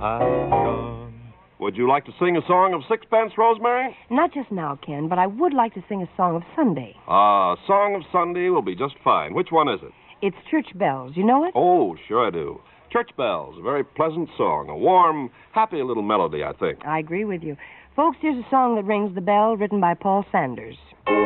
has gone. Would you like to sing a song of sixpence, Rosemary? Not just now, Ken, but I would like to sing a song of Sunday. Song of Sunday will be just fine. Which one is it? It's Church Bells. You know it? Oh, sure I do. Church Bells, a very pleasant song. A warm, happy little melody, I think. I agree with you. Folks, here's a song that rings the bell, written by Paul Sanders.